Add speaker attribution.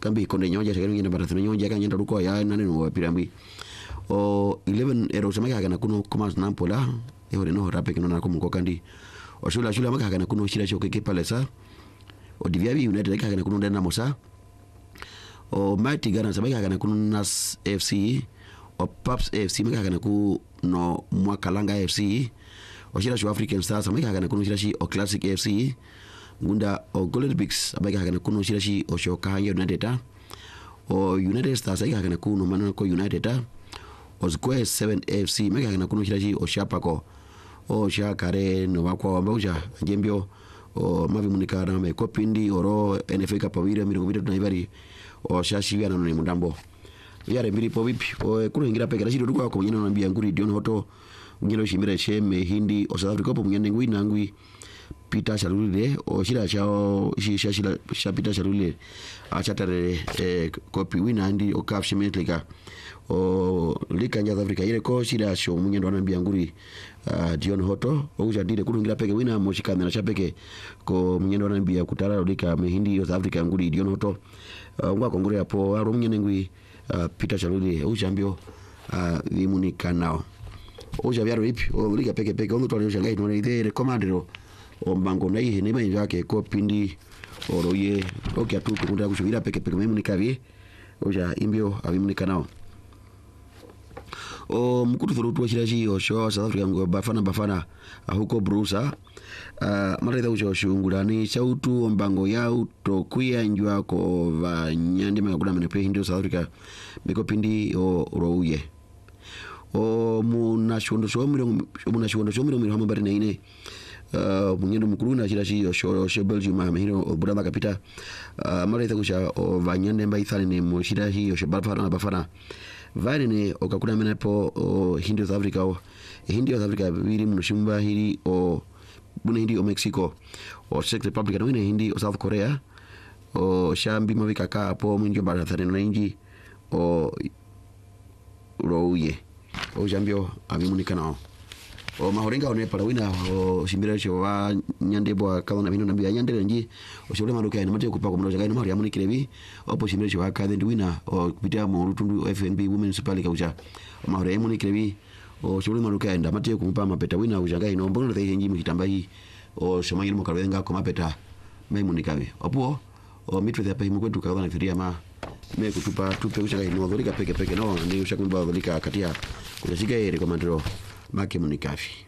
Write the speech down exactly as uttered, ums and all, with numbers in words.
Speaker 1: kambi konde nyoja tegeno nyenda barathino nyoja ka nyenda ruko ya nane no pirambi o eleven ero samaka kana kuno commerce nampola e hore no rape kino na ko mungo kandi o shula shula maka kana kuno shira shoke ke palesa o diviabi united ka kana kuno ndana mosa o mighty gana samaka kana kuno nas F C o Paps F C maka kana ku no Mwakalanga F C o shira shu African Stars samaka kana kuno shira shi o Classic F C ngunda o Golden Bigs abaka kana kuno shira shi o Shoka United o United Stars abaka kana kuno manana ko United o Square seven F C mega kana kuno shirashi o Shapako o Shakare no wakwa wamboja jembio o mavi munikana me kopindi oro N F A Cup awire mirongo mitatu na ibari o shashi yana no mundambo yare mbiri po vipi o kuno ingira peke rashidi ruko ko nyina nambia nguri Dion Hoto ngiro shimira sheme hindi o South Africa po mnyane ngwi nangwi Peter Shalule o shira chao shi shashila sha Peter Shalule achatare eh kopi wina ndi o Cup shimetlika o lika South Africa ile ko shira sho munyendo anambia nguri uh, Dion Hoto o ujadile kulungira peke wina moshika na chapeke ko munyendo anambia kutara lika mehindi South Africa nguri Dion Hoto uh, ngwa kongore hapo aro munyene ngwi uh, Peter Shalule o jambio uh, vimunika nao o javiaro ipi o lika peke peke ondo tole jangai no ide commander o mbango na ihe nema yake ko pindi oroye okia tu kunda kushubira peke peke vimunika vi o ja imbio avimunika nao o mkutu thurutu wa shirashi o show South Africa ngo bafana bafana huko Brusa uh, maraitha ucho shungulani chautu mbango yau tokuya njua ko vanyandi magakuna menepe hindi o South Africa meko pindi o rouye o muna shuondo shomiro muna shuondo shomiro miro hama barina ine uh, mungendo mkuru na shirashi o show show Belgium mahiro o burama kapita uh, maraitha kusha o vanyandi mba ithani ni mo shirashi o show bafana bafana vale ne okakuna menapo o hindi o South Africa o hindi o South Africa viri munoshimba hiri o bune hindi o Mexico o Czech Republic na hindi o South Korea o shambi mavika ka hapo mwingi wa barathani na inji o rouye o jambio avimunika nao o mahorenga one para wina o simbira sho wa nyandebo akabona bino nambia nyandere nji o shole maruka ina mate kupa ko mroja gaino mari amuni kirebi o po simbira sho wa ka ndi wina o kupitia mo rutundu F N B Women Super League uja o mahore amuni kirebi o shole maruka ina mate kumpa mapeta wina uja gaino mbono the nji mkitamba hii o shomangiro mokarenga ko mapeta mai munikawe opo o mitwe the pa mukwetu ka na firia ma me kutupa tupe uja gaino dholika peke peke no ndi ushakumba dholika katia kujashika ile komandro make munikafi